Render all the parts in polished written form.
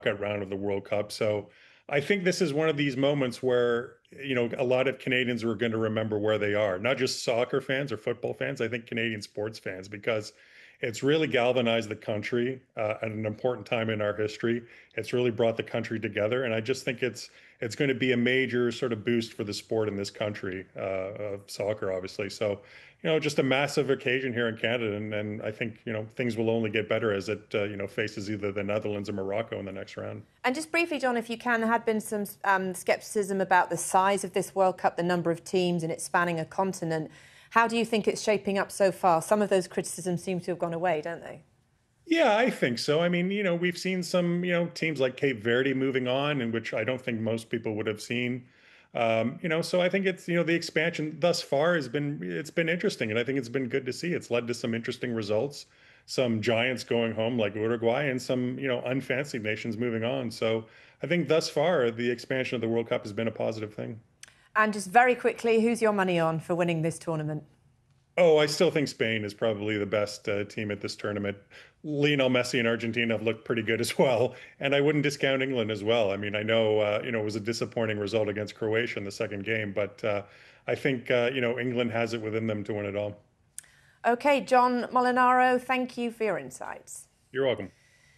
round of the World Cup. So I think this is one of these moments where, a lot of Canadians are going to remember where they are, not just soccer fans or football fans. I think Canadian sports fans, because it's really galvanized the country at an important time in our history. It's really brought the country together, and I just think it's going to be a major sort of boost for the sport in this country, of soccer, obviously. So, just a massive occasion here in Canada, and I think things will only get better as it faces either the Netherlands or Morocco in the next round. And just briefly, John, if you can, there had been some scepticism about the size of this World Cup, the number of teams, and it spanning a continent. How do you think it's shaping up so far? Some of those criticisms seem to have gone away, don't they? Yeah, I think so. I mean, we've seen some, teams like Cape Verde moving on, in which I don't think most people would have seen. So I think it's, the expansion thus far it's been interesting, and I think it's been good to see. It's led to some interesting results, some giants going home like Uruguay, and some, unfancied nations moving on. So I think thus far the expansion of the World Cup has been a positive thing. And just very quickly, who's your money on for winning this tournament? Oh, I still think Spain is probably the best team at this tournament. Lionel Messi and Argentina have looked pretty good as well, and I wouldn't discount England as well. I mean, I know it was a disappointing result against Croatia in the second game, but I think England has it within them to win it all. Okay, John Molinaro, thank you for your insights. You're welcome.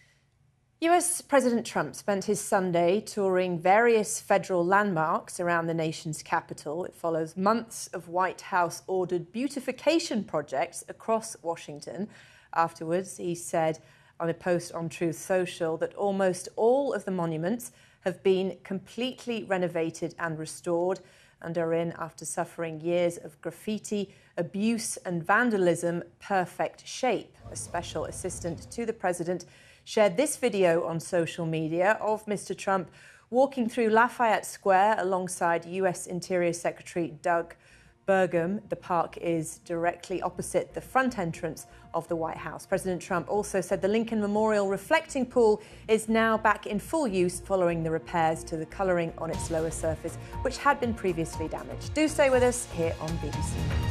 US President Trump spent his Sunday touring various federal landmarks around the nation's capital. It follows months of White House-ordered beautification projects across Washington. Afterwards, he said on a post on Truth Social that almost all of the monuments have been completely renovated and restored and are in, after suffering years of graffiti, abuse and vandalism, perfect shape. A special assistant to the president shared this video on social media of Mr. Trump walking through Lafayette Square alongside US Interior Secretary Doug Burgum. The park is directly opposite the front entrance of the White House. President Trump also said the Lincoln Memorial reflecting pool is now back in full use following the repairs to the colouring on its lower surface, which had been previously damaged. Do stay with us here on BBC News.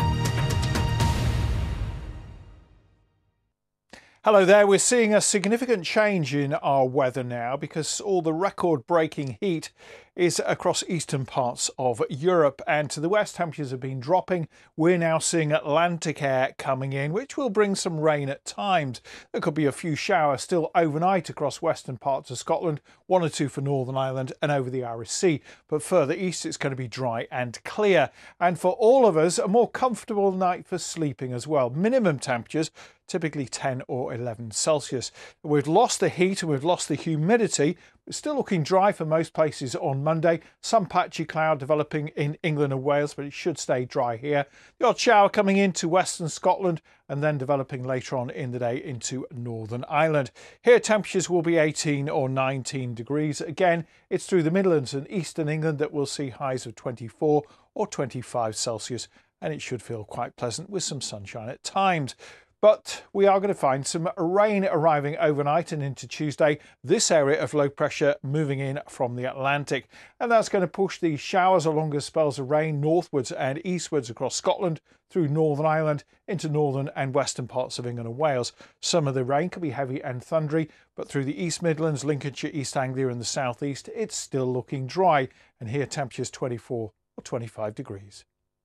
Hello there. We're seeing a significant change in our weather now because all the record-breaking heat is across eastern parts of Europe, and to the west temperatures have been dropping. We're now seeing Atlantic air coming in, which will bring some rain at times. There could be a few showers still overnight across western parts of Scotland, 1 or 2 for Northern Ireland and over the Irish Sea. But further east it's going to be dry and clear, and for all of us a more comfortable night for sleeping as well. Minimum temperatures typically 10 or 11 Celsius. We've lost the heat and we've lost the humidity. It's still looking dry for most places on Monday. Some patchy cloud developing in England and Wales, but it should stay dry here. The odd shower coming into western Scotland and then developing later on in the day into Northern Ireland. Here temperatures will be 18 or 19 degrees. Again, it's through the Midlands and eastern England that we'll see highs of 24 or 25 Celsius, and it should feel quite pleasant with some sunshine at times. But we are going to find some rain arriving overnight and into Tuesday. This area of low pressure moving in from the Atlantic. And that's going to push these showers along with spells of rain northwards and eastwards across Scotland, through Northern Ireland, into northern and western parts of England and Wales. Some of the rain can be heavy and thundery, but through the East Midlands, Lincolnshire, East Anglia and the South East, it's still looking dry. And here temperatures 24 or 25 degrees.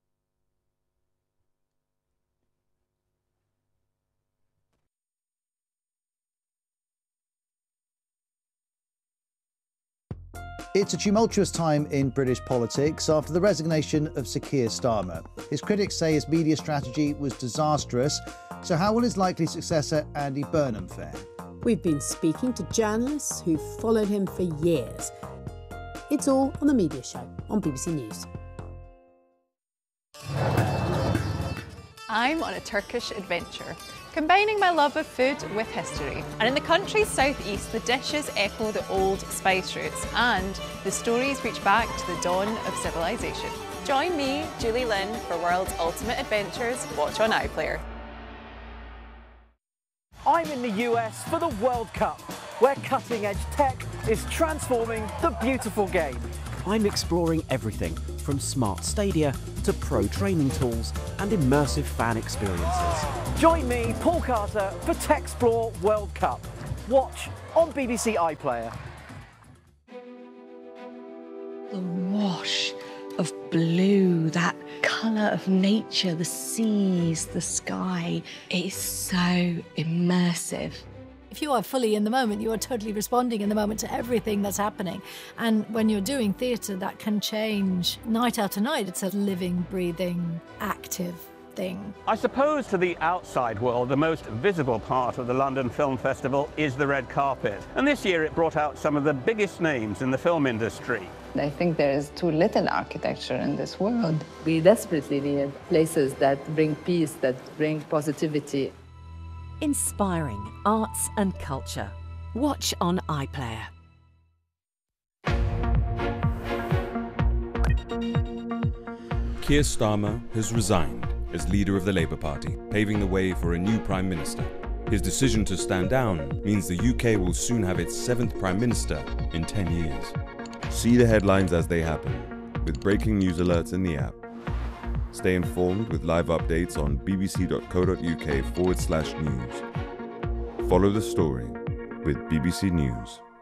It's a tumultuous time in British politics after the resignation of Sir Keir Starmer. His critics say his media strategy was disastrous. So how will his likely successor, Andy Burnham, fare? We've been speaking to journalists who've followed him for years. It's all on The Media Show on BBC News. I'm on a Turkish adventure, combining my love of food with history. And in the country's southeast, the dishes echo the old spice routes and the stories reach back to the dawn of civilization. Join me, Julie Lynn, for World's Ultimate Adventures. Watch on iPlayer. I'm in the US for the World Cup, where cutting-edge tech is transforming the beautiful game. I'm exploring everything from smart stadia to pro training tools and immersive fan experiences. Join me, Paul Carter, for Techsplore World Cup. Watch on BBC iPlayer. The wash of blue, that colour of nature, the seas, the sky, it is so immersive. If you are fully in the moment, you are totally responding in the moment to everything that's happening. And when you're doing theatre, that can change night after night. It's a living, breathing, active thing. I suppose to the outside world, the most visible part of the London Film Festival is the red carpet. And this year it brought out some of the biggest names in the film industry. I think there is too little architecture in this world. We desperately need places that bring peace, that bring positivity. Inspiring arts and culture. Watch on iPlayer. Keir Starmer has resigned as leader of the Labour Party, paving the way for a new Prime Minister. His decision to stand down means the UK will soon have its 7th Prime Minister in 10 years. See the headlines as they happen, with breaking news alerts in the app. Stay informed with live updates on bbc.co.uk/news. Follow the story with BBC News.